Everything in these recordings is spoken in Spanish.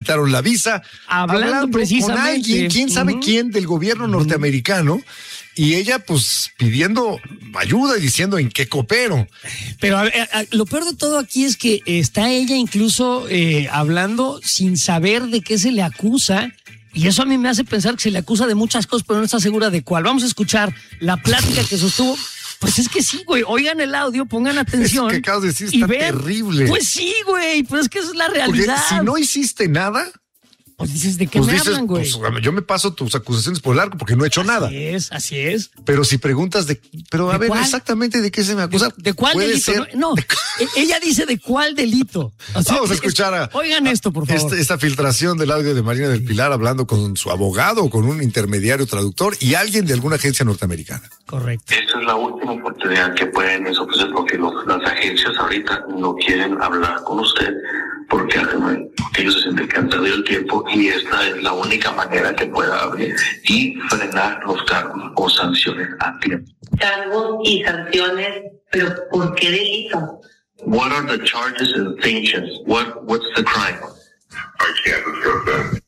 quitaron la visa. Hablando precisamente con alguien, quién sabe quién del gobierno norteamericano, y ella pues pidiendo ayuda y diciendo en qué coopero. Pero lo peor de todo aquí es que está ella incluso hablando sin saber de qué se le acusa. Y eso a mí me hace pensar que se le acusa de muchas cosas, pero no está segura de cuál. Vamos a escuchar la plática que sostuvo. Pues es que sí, güey. Oigan el audio, pongan atención. Es que acabas de decir, está terrible. Pues sí, güey, pero es que esa es la realidad. Porque si no hiciste nada, pues dices, ¿de qué me hablan, güey? Pues yo me paso tus acusaciones por el arco porque no he hecho nada. Así es. Pero si preguntas pero a ver, cuál? Exactamente de qué se me acusa. ¿De cuál delito? No, ella dice de cuál delito. O sea, vamos a escuchar oigan esto, por favor. Esta filtración del audio de Marina del Pilar hablando con su abogado o con un intermediario traductor y alguien de alguna agencia norteamericana. Correcto. Esta es la última oportunidad que pueden ofrecer porque las agencias ahorita no quieren hablar con usted porque ellos se sienten que han perdido el tiempo y esta es la única manera que pueda abrir y frenar los cargos o sanciones a tiempo. Cargos y sanciones, pero ¿por qué delito? What are the charges and sanctions? What's the crime? I can't discuss that.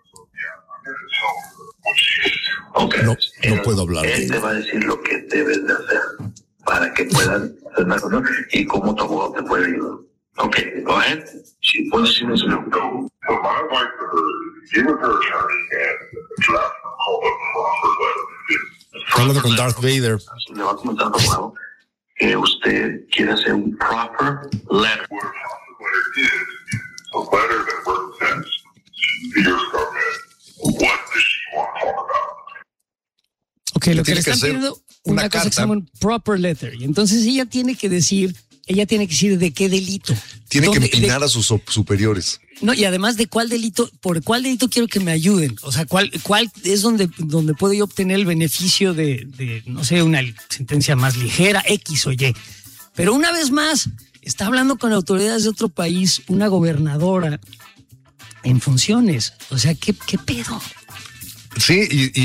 Okay. No puedo hablar. Él te va a decir lo que debes de hacer para que puedan hacer algo, ¿no? Y cómo tu abogado te puede ayudar. Okay, go ahead. What she needs to know. So my advice to her is get with her attorney and draft called a proffer letter. Hablando con Darth Vader. Le va a comentar al abogado que usted quiere hacer un proper letter. What a proffer letter is a letter that represents the U.S. government. What does she want to talk about? Ok, lo que le están pidiendo una cosa que se llama un proper letter. Y entonces ella tiene que decir de qué delito. Tiene que empinar a sus superiores. No, y además de por cuál delito quiero que me ayuden. O sea, cuál es donde puedo yo obtener el beneficio de, no sé, una sentencia más ligera, X o Y. Pero una vez más, está hablando con autoridades de otro país, una gobernadora en funciones. O sea, ¿qué pedo? Sí,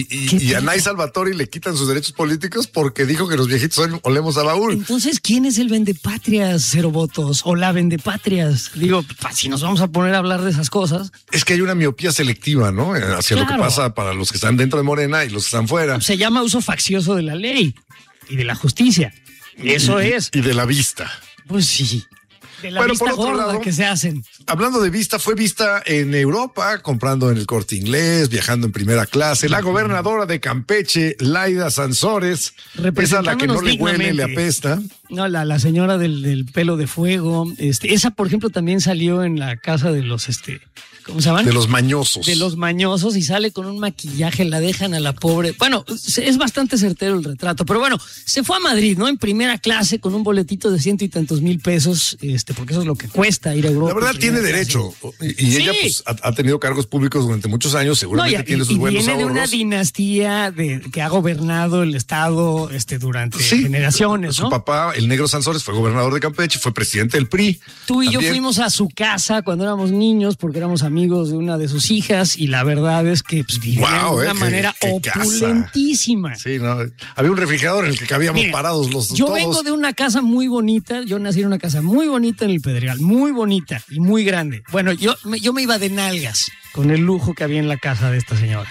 y a Nay Salvatori le quitan sus derechos políticos porque dijo que los viejitos olemos a baúl. Entonces, ¿quién es el vendepatrias, Cero Votos? O la vendepatrias. Digo, si nos vamos a poner a hablar de esas cosas. Es que hay una miopía selectiva, ¿no? Hacia lo que pasa para los que están dentro de Morena y los que están fuera. Se llama uso faccioso de la ley y de la justicia. Eso es. Y de la vista. Pues sí. De la vista gorda que se hacen. Hablando de vista, fue vista en Europa, comprando en el Corte Inglés, viajando en primera clase. La gobernadora de Campeche, Laida Sansores, esa a la que no le huele, le apesta. No, la señora del pelo de fuego. Esa, por ejemplo, también salió en la casa de los, ¿cómo se llaman? De los mañosos. De los mañosos y sale con un maquillaje, la dejan a la pobre. Bueno, es bastante certero el retrato, pero bueno, se fue a Madrid, ¿no? En primera clase con un boletito de 100 y tantos mil pesos, porque eso es lo que cuesta ir a Europa. La verdad tiene derecho. Y sí. Ella pues ha tenido cargos públicos durante muchos años, seguramente tiene sus buenos ahorros. Viene de una dinastía que ha gobernado el estado durante generaciones, ¿no? Su papá, el Negro Sansores, fue gobernador de Campeche, fue presidente del PRI. Tú y yo fuimos a su casa cuando éramos niños porque éramos amigos de una de sus hijas y la verdad es que vivía de una manera opulentísima. Casa. Sí, no, había un refrigerador en el que cabíamos parados los dos. Yo vengo de una casa muy bonita, yo nací en una casa muy bonita en el Pedregal, muy bonita y muy grande. Bueno, yo me iba de nalgas con el lujo que había en la casa de esta señora.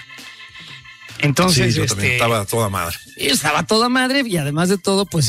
Entonces, sí, yo también estaba toda madre. Estaba toda madre y además de todo, pues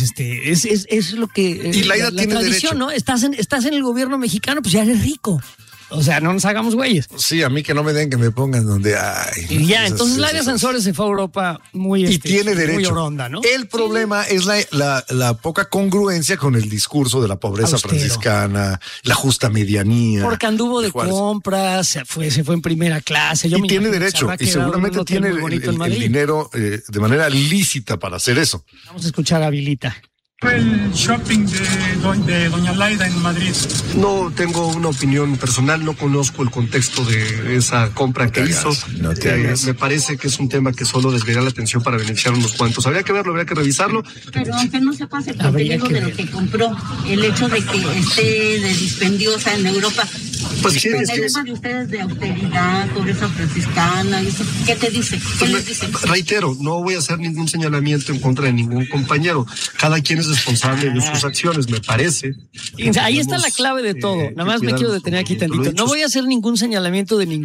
es lo que y Laida la tiene tradición, derecho. ¿no? Estás en el gobierno mexicano, pues ya eres rico. O sea, no nos hagamos güeyes. Sí, a mí que no me den, que me pongan donde hay. Y ya, entonces Laida Sansores se fue a Europa y tiene derecho. Muy oronda, ¿no? El problema es la poca congruencia con el discurso de la pobreza franciscana, la justa medianía. Porque anduvo de compras, se fue en primera clase. Y tiene derecho, y seguramente tiene el dinero de manera lícita para hacer eso. Vamos a escuchar a Vilita. El shopping de doña Laida en Madrid. No tengo una opinión personal, no conozco el contexto de esa compra que hizo. No te hagas. Me parece que es un tema que solo desviará la atención para beneficiar unos cuantos. Habría que verlo, habría que revisarlo. Pero aunque no sepas el contenido de lo que compró, el hecho de que esté de dispendiosa en Europa, pues sí, el tema de ustedes de austeridad, pobreza franciscana, ¿qué te dice? ¿Qué les dice? Reitero, no voy a hacer ningún señalamiento en contra de ningún compañero. Cada quien es responsable de sus acciones, me parece. Ahí está la clave de todo. Nada más me quiero detener aquí tantito. No voy a hacer ningún señalamiento de ningún